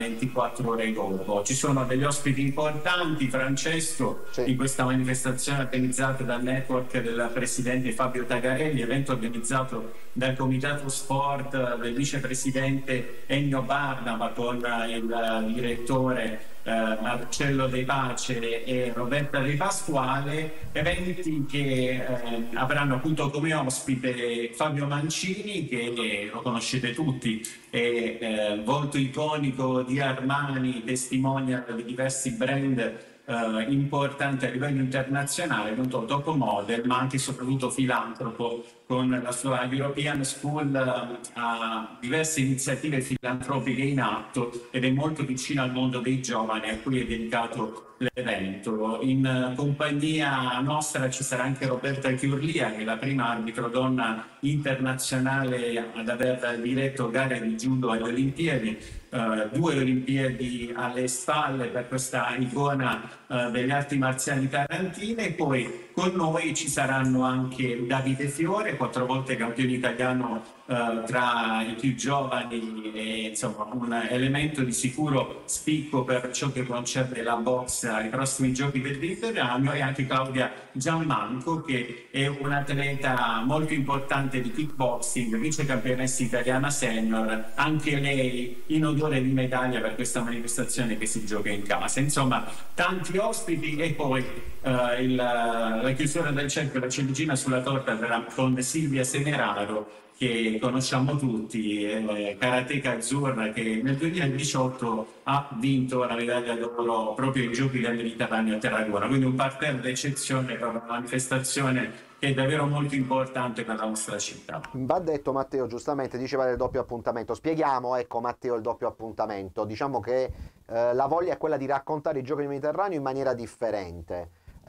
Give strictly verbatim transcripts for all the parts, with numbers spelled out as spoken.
ventiquattro ore dopo. Ci sono degli ospiti importanti, Francesco, sì, in questa manifestazione organizzata dal network del presidente Fabio Tagarelli, evento organizzato dal Comitato Sport del vicepresidente Ennio Barnaba con il direttore eh, Marcello De Pace e Roberta De Pasquale, eventi che eh, avranno appunto come ospite Fabio Mancini, che lo conoscete tutti, è eh, volto iconico di Armani, testimonial di diversi brand Uh, importante a livello internazionale, non solo top model ma anche e soprattutto filantropo, con la sua European School uh, ha diverse iniziative filantropiche in atto ed è molto vicino al mondo dei giovani a cui è dedicato l'evento. In uh, compagnia nostra ci sarà anche Roberta Chiurlia, che è la prima arbitro donna internazionale ad aver diretto gare di judo alle Olimpiadi. Uh, due Olimpiadi alle spalle per questa icona uh, delle arti marziali tarantine, e poi con noi ci saranno anche Davide Fiore, quattro volte campione italiano uh, tra i più giovani, e insomma un elemento di sicuro spicco per ciò che concerne la box ai prossimi giochi del Mediterraneo, e anche Claudia Giammanco, che è un'atleta molto importante di kickboxing, vice campionessa italiana senior, anche lei in odore di medaglia per questa manifestazione che si gioca in casa. Insomma, tanti ospiti, e poi uh, il, la chiusura del cerchio, la ciliegina sulla torta verrà con Silvia Semeraro, che conosciamo tutti, eh, karateka azzurra, che nel duemiladiciotto ha vinto la medaglia d'oro proprio ai Giochi del Mediterraneo a Tarragona, quindi un parterre d'eccezione per una manifestazione che è davvero molto importante per la nostra città. Va detto, Matteo, giustamente diceva del doppio appuntamento. Spieghiamo, ecco Matteo, il doppio appuntamento. Diciamo che eh, la voglia è quella di raccontare i Giochi del Mediterraneo in maniera differente,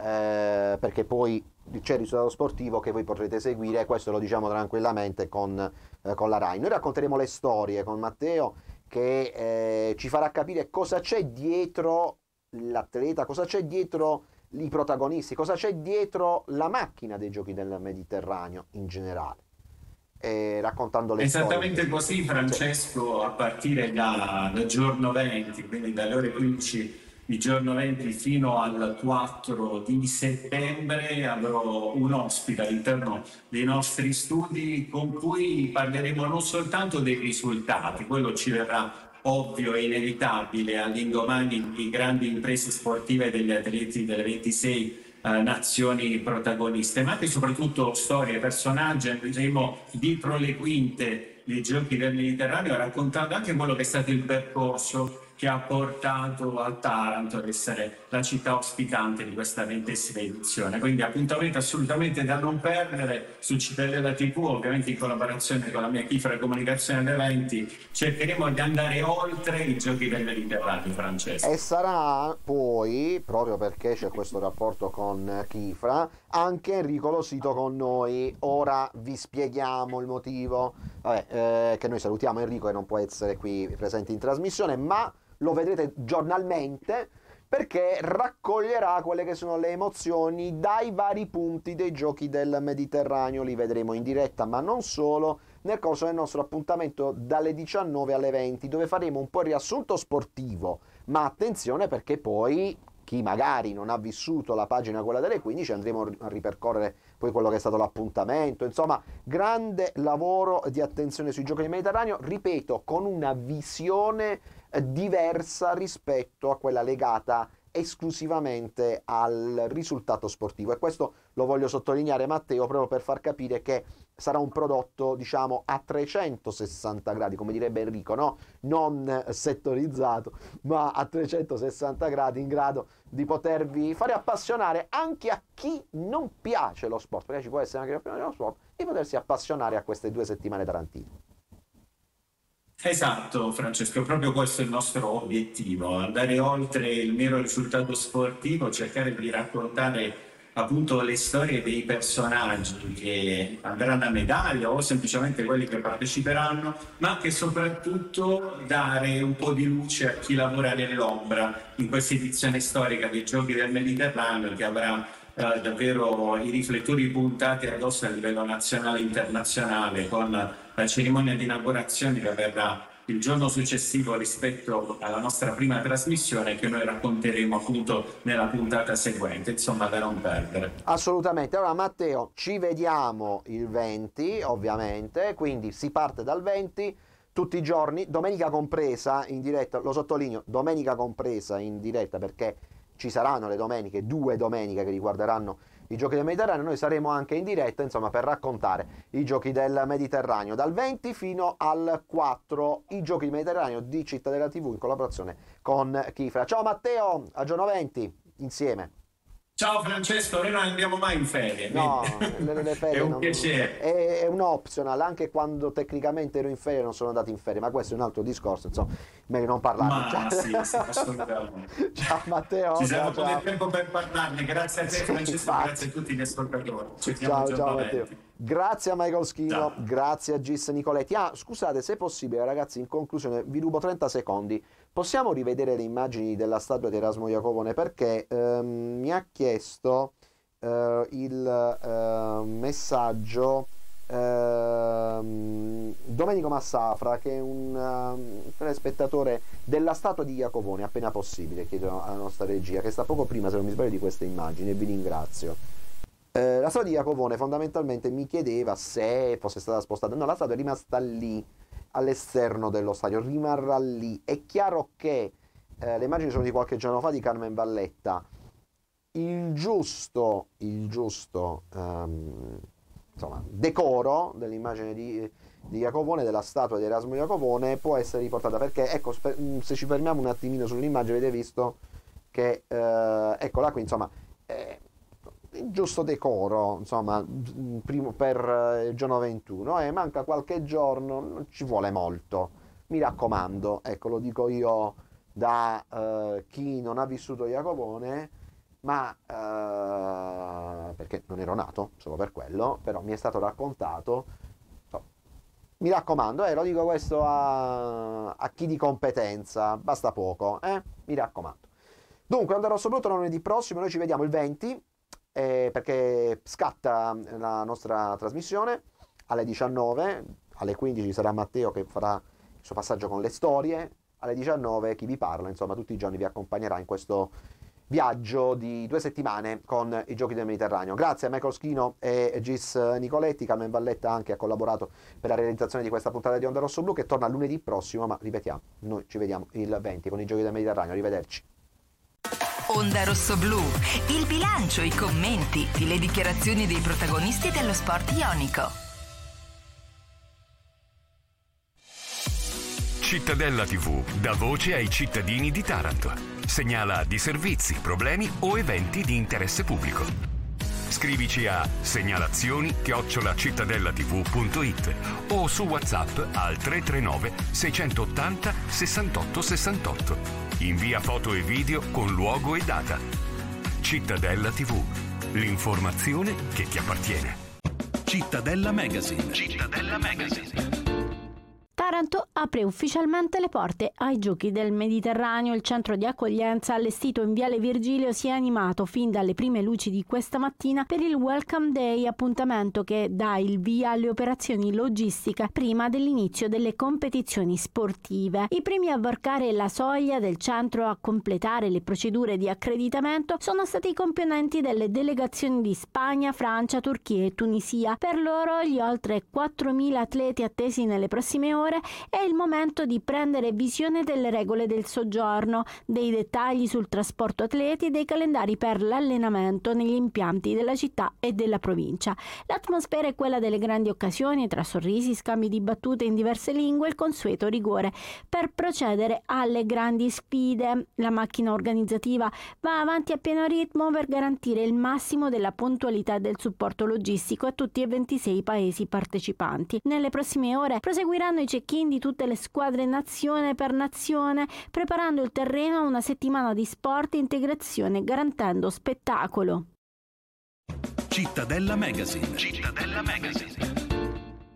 eh, perché poi c'è il risultato sportivo che voi potrete seguire, questo lo diciamo tranquillamente con, eh, con la Rai. Noi racconteremo le storie con Matteo, che eh, ci farà capire cosa c'è dietro l'atleta, cosa c'è dietro i protagonisti, cosa c'è dietro la macchina dei Giochi del Mediterraneo in generale, e raccontando le Esattamente storie. Così, Francesco, sì. A partire da, dal giorno venti, quindi dalle ore quindici di giorno venti fino al quattro di settembre, avrò un ospite all'interno dei nostri studi con cui parleremo non soltanto dei risultati, quello ci verrà ovvio e inevitabile all'indomani di grandi imprese sportive degli atleti delle ventisei eh, nazioni protagoniste, ma anche e soprattutto storie, personaggi. Andremo dietro le quinte dei Giochi del Mediterraneo, raccontando anche quello che è stato il percorso che ha portato a Taranto ad essere la città ospitante di questa ventesima edizione. Quindi appuntamento assolutamente da non perdere su Cittadella tivù, ovviamente in collaborazione con la mia Chifra Comunicazione ed Eventi. Cercheremo di andare oltre i Giochi del Mediterraneo, Francesco. E sarà poi, proprio perché c'è questo rapporto con Chifra, anche Enrico Losito con noi. Ora vi spieghiamo il motivo. Vabbè, eh, che noi salutiamo Enrico, che non può essere qui presente in trasmissione, ma lo vedrete giornalmente, perché raccoglierà quelle che sono le emozioni dai vari punti dei Giochi del Mediterraneo. Li vedremo in diretta, ma non solo, nel corso del nostro appuntamento dalle diciannove alle venti, dove faremo un po' il riassunto sportivo, ma attenzione, perché poi chi magari non ha vissuto la pagina quella delle quindici, andremo a ripercorrere poi quello che è stato l'appuntamento. Insomma, grande lavoro di attenzione sui Giochi del Mediterraneo, ripeto, con una visione diversa rispetto a quella legata esclusivamente al risultato sportivo, e questo lo voglio sottolineare, Matteo, proprio per far capire che sarà un prodotto, diciamo, a trecentosessanta gradi, come direbbe Enrico, no? Non settorizzato, ma a trecentosessanta gradi, in grado di potervi fare appassionare anche a chi non piace lo sport, perché ci può essere anche chi non piace lo sport, di potersi appassionare a queste due settimane tarantine. Esatto, Francesco, proprio questo è il nostro obiettivo, andare oltre il mero risultato sportivo, cercare di raccontare appunto le storie dei personaggi che andranno a medaglia o semplicemente quelli che parteciperanno, ma che soprattutto dare un po' di luce a chi lavora nell'ombra in questa edizione storica dei Giochi del Mediterraneo, che avrà eh, davvero i riflettori puntati addosso a livello nazionale e internazionale, con la cerimonia di inaugurazione che avverrà il giorno successivo rispetto alla nostra prima trasmissione, che noi racconteremo appunto nella puntata seguente, insomma, da non perdere. Assolutamente. Allora Matteo, ci vediamo il venti, ovviamente, quindi si parte dal venti tutti i giorni, domenica compresa in diretta, lo sottolineo, domenica compresa in diretta, perché ci saranno le domeniche, due domeniche che riguarderanno i giochi del Mediterraneo. Noi saremo anche in diretta, insomma, per raccontare i giochi del Mediterraneo dal venti fino al quattro, i giochi del Mediterraneo di Cittadella tivù in collaborazione con Kifra. Ciao Matteo, a giorno venti insieme. Ciao Francesco, noi non andiamo mai in ferie. No, le, le ferie è un non, piacere. È, è un optional, anche quando tecnicamente ero in ferie non sono andato in ferie, ma questo è un altro discorso, insomma, meglio non parlarne. Ma sì, sì, assolutamente. Ciao Matteo. Ci siamo ciao, ciao. ciao. tempo per parlarne, grazie a te Sì, Francesco, infatti. grazie a tutti gli ascoltatori. Ci Ciao, ciao Matteo. Grazie a Michael Schino, Ciao. grazie a Gis Nicoletti. Ah, scusate, se possibile ragazzi, in conclusione vi rubo trenta secondi. Possiamo rivedere le immagini della statua di Erasmo Iacovone, perché ehm, mi ha chiesto eh, il eh, messaggio ehm, Domenico Massafra, che è un um, telespettatore della statua di Iacovone. Appena possibile, chiedo alla nostra regia, che sta poco prima, se non mi sbaglio, di queste immagini, e vi ringrazio. Eh, la statua di Iacovone fondamentalmente mi chiedeva se fosse stata spostata. No, la statua è rimasta lì all'esterno dello stadio, rimarrà lì. È chiaro che eh, le immagini sono di qualche giorno fa, di Carmen Valletta. Il giusto, il giusto um, insomma, decoro dell'immagine di, di Iacovone, della statua di Erasmo Iacovone, può essere riportata, perché ecco, se ci fermiamo un attimino sull'immagine, avete visto che eh, eccola qui, insomma, eh, il giusto decoro, insomma, primo per il giorno ventuno, e eh, manca qualche giorno, non ci vuole molto, mi raccomando, ecco, lo dico io da eh, chi non ha vissuto Iacovone, ma eh, perché non ero nato, solo per quello, però mi è stato raccontato, so, mi raccomando, eh, lo dico questo a, a chi di competenza, basta poco, eh, mi raccomando. Dunque, Onda Rosso Blu torna lunedì prossimo, noi ci vediamo il venti, Eh, perché scatta la nostra trasmissione alle diciannove, alle quindici sarà Matteo che farà il suo passaggio con le storie, alle diciannove chi vi parla, insomma, tutti i giorni vi accompagnerà in questo viaggio di due settimane con i giochi del Mediterraneo. Grazie a Michael Schino e Gis Nicoletti. Carmen Valletta anche ha collaborato per la realizzazione di questa puntata di Onda Rosso Blu, che torna lunedì prossimo, ma ripetiamo, noi ci vediamo il venti con i giochi del Mediterraneo. Arrivederci. Onda Rosso Blu, il bilancio, i commenti, le dichiarazioni dei protagonisti dello sport ionico. Cittadella tivù dà voce ai cittadini di Taranto. Segnala disservizi, problemi o eventi di interesse pubblico. Scrivici a segnalazioni chiocciola cittadellativù punto it o su WhatsApp al tre tre nove sei otto zero sessantotto sessantotto. Invia foto e video con luogo e data. Cittadella tivù, l'informazione che ti appartiene. Cittadella Magazine. Cittadella Magazine. Taranto apre ufficialmente le porte ai Giochi del Mediterraneo. Il centro di accoglienza allestito in Viale Virgilio si è animato fin dalle prime luci di questa mattina per il Welcome Day, appuntamento che dà il via alle operazioni logistiche prima dell'inizio delle competizioni sportive. I primi a varcare la soglia del centro, a completare le procedure di accreditamento, sono stati i componenti delle delegazioni di Spagna, Francia, Turchia e Tunisia. Per loro, gli oltre quattromila atleti attesi nelle prossime ore, è il momento di prendere visione delle regole del soggiorno, dei dettagli sul trasporto atleti e dei calendari per l'allenamento negli impianti della città e della provincia. L'atmosfera è quella delle grandi occasioni, tra sorrisi, scambi di battute in diverse lingue e il consueto rigore per procedere alle grandi sfide. La macchina organizzativa va avanti a pieno ritmo per garantire il massimo della puntualità e del supporto logistico a tutti e ventisei i paesi partecipanti. Nelle prossime ore proseguiranno i check-in di tutte le squadre nazione per nazione, preparando il terreno a una settimana di sport e integrazione, garantendo spettacolo. Cittadella Magazine. Cittadella Magazine.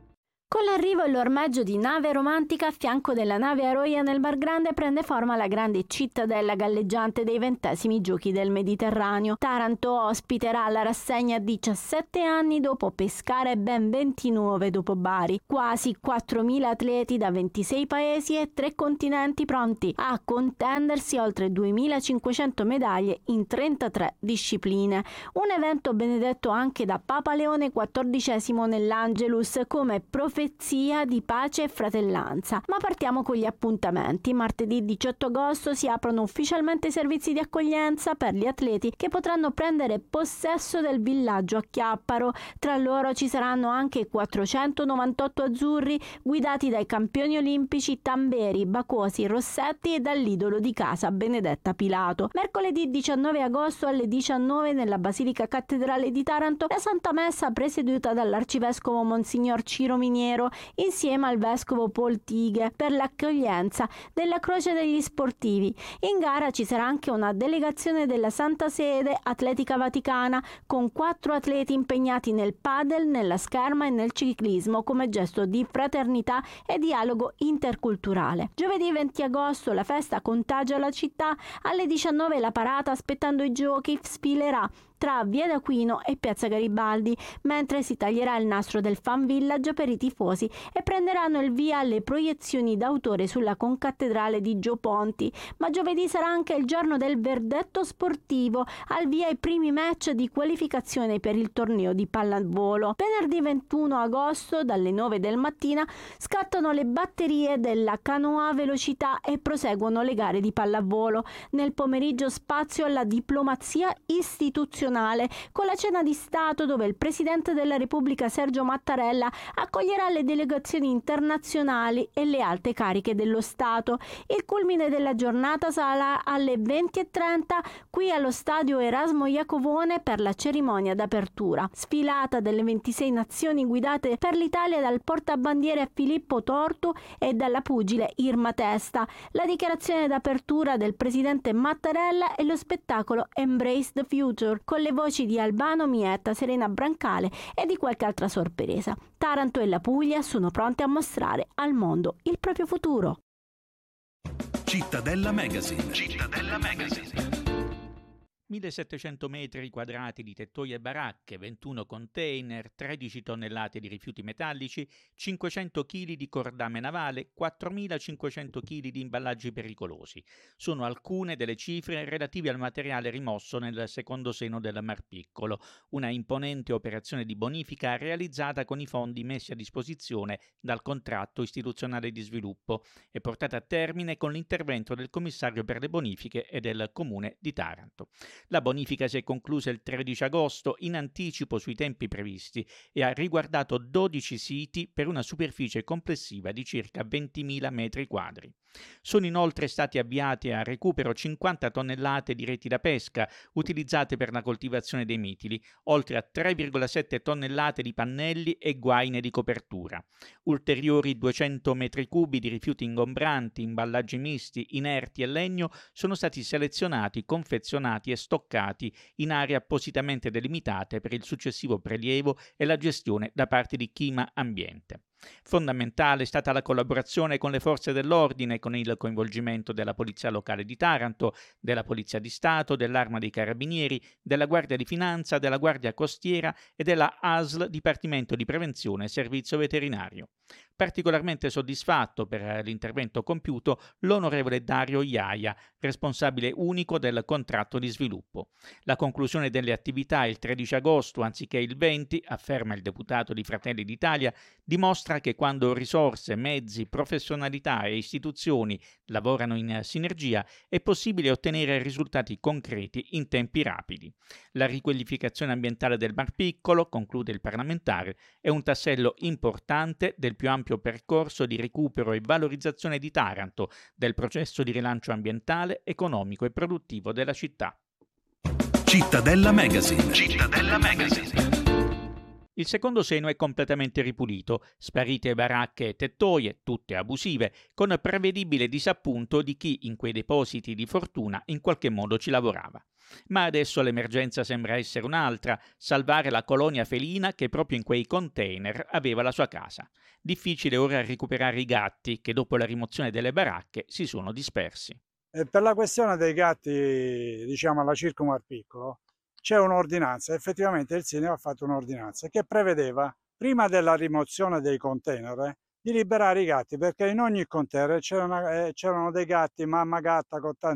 Con l'arrivo e l'ormeggio di Nave Romantica a fianco della nave Aroia nel Mar Grande prende forma la grande cittadella galleggiante dei ventesimi Giochi del Mediterraneo. Taranto ospiterà la rassegna diciassette anni dopo Pescara e ben ventinove dopo Bari. Quasi quattromila atleti da ventisei paesi e tre continenti pronti a contendersi oltre duemilacinquecento medaglie in trentatré discipline. Un evento benedetto anche da Papa Leone quattordicesimo nell'Angelus come profezia di pace e fratellanza. Ma partiamo con gli appuntamenti. Martedì diciotto agosto si aprono ufficialmente i servizi di accoglienza per gli atleti che potranno prendere possesso del villaggio a Chiapparo. Tra loro ci saranno anche quattrocentonovantotto azzurri guidati dai campioni olimpici Tamberi, Bacosi, Rossetti e dall'idolo di casa Benedetta Pilato. Mercoledì diciannove agosto alle diciannove nella Basilica Cattedrale di Taranto la Santa Messa presieduta dall'Arcivescovo Monsignor Ciro Miniero insieme al Vescovo Paul Tighe per l'accoglienza della Croce degli Sportivi. In gara ci sarà anche una delegazione della Santa Sede Atletica Vaticana con quattro atleti impegnati nel padel, nella scherma e nel ciclismo come gesto di fraternità e dialogo interculturale. Giovedì venti agosto la festa contagia la città, alle diciannove la parata aspettando i giochi sfilerà tra Via d'Aquino e Piazza Garibaldi, mentre si taglierà il nastro del Fan Village per i tifosi e prenderanno il via alle proiezioni d'autore sulla concattedrale di Gio Ponti. Ma giovedì sarà anche il giorno del verdetto sportivo, al via i primi match di qualificazione per il torneo di pallavolo. Venerdì ventuno agosto dalle nove del mattina scattano le batterie della canoa velocità e proseguono le gare di pallavolo. Nel pomeriggio spazio alla diplomazia istituzionale con la cena di Stato dove il Presidente della Repubblica Sergio Mattarella accoglierà le delegazioni internazionali e le alte cariche dello Stato. Il culmine della giornata sarà alle venti e trenta qui allo stadio Erasmo Iacovone per la cerimonia d'apertura. Sfilata delle ventisei nazioni guidate per l'Italia dal portabandiere Filippo Tortu e dalla pugile Irma Testa. La dichiarazione d'apertura del Presidente Mattarella e lo spettacolo Embrace the Future con le voci di Albano Mietta, Serena Brancale e di qualche altra sorpresa. Taranto e la Puglia sono pronte a mostrare al mondo il proprio futuro. Cittadella Magazine. Cittadella Magazine. millesettecento metri quadrati di tettoie e baracche, ventuno container, tredici tonnellate di rifiuti metallici, cinquecento chili di cordame navale, quattromilacinquecento chili di imballaggi pericolosi. Sono alcune delle cifre relative al materiale rimosso nel secondo seno del Mar Piccolo, una imponente operazione di bonifica realizzata con i fondi messi a disposizione dal contratto istituzionale di sviluppo e portata a termine con l'intervento del commissario per le bonifiche e del Comune di Taranto. La bonifica si è conclusa il tredici agosto in anticipo sui tempi previsti e ha riguardato dodici siti per una superficie complessiva di circa ventimila metri quadri. Sono inoltre stati avviati a recupero cinquanta tonnellate di reti da pesca utilizzate per la coltivazione dei mitili, oltre a tre virgola sette tonnellate di pannelli e guaine di copertura. Ulteriori duecento metri cubi di rifiuti ingombranti, imballaggi misti, inerti e legno sono stati selezionati, confezionati e stoccati in aree appositamente delimitate per il successivo prelievo e la gestione da parte di Chima Ambiente. Fondamentale è stata la collaborazione con le forze dell'ordine, con il coinvolgimento della Polizia Locale di Taranto, della Polizia di Stato, dell'Arma dei Carabinieri, della Guardia di Finanza, della Guardia Costiera e della A S L Dipartimento di Prevenzione e Servizio Veterinario. Particolarmente soddisfatto per l'intervento compiuto l'onorevole Dario Iaia, responsabile unico del contratto di sviluppo. La conclusione delle attività il tredici agosto anziché il venti, afferma il deputato di Fratelli d'Italia, dimostra che quando risorse, mezzi, professionalità e istituzioni lavorano in sinergia è possibile ottenere risultati concreti in tempi rapidi. La riqualificazione ambientale del Mar Piccolo, conclude il parlamentare, è un tassello importante del più ampio percorso di recupero e valorizzazione di Taranto, del processo di rilancio ambientale, economico e produttivo della città. Cittadella Magazine. Cittadella Magazine. Il secondo seno è completamente ripulito, sparite baracche e tettoie, tutte abusive, con prevedibile disappunto di chi in quei depositi di fortuna in qualche modo ci lavorava. Ma adesso l'emergenza sembra essere un'altra, salvare la colonia felina che proprio in quei container aveva la sua casa. Difficile ora recuperare i gatti che dopo la rimozione delle baracche si sono dispersi. E per la questione dei gatti, diciamo alla Circumar Piccolo, c'è un'ordinanza, effettivamente il Sindaco ha fatto un'ordinanza che prevedeva, prima della rimozione dei container, di liberare i gatti, perché in ogni container c'erano, eh, c'erano dei gatti, mamma gatta con tanti